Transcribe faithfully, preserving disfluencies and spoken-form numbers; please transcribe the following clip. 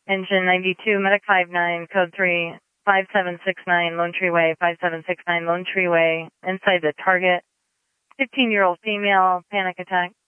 Engine ninety-two, Medic five nine, code three, five seven six nine, Lone Tree Way, five seven six nine, Lone Tree Way, inside the target. fifteen-year-old female, panic attack.